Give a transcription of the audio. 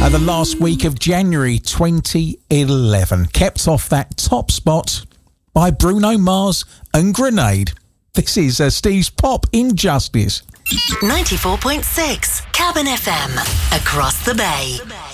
The last week of January 2011. Kept off that top spot by Bruno Mars and Grenade. This is Steve's Pop Injustice. 94.6 Cabin FM, across the bay.